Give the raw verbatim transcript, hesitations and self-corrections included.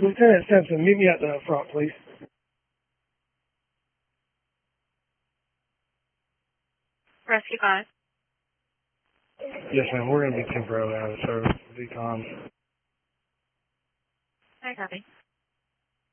Lieutenant Simpson, meet me at the front, please. Rescue five. Yes, ma'am. We're going to be temporarily out of service. Decom. I copy.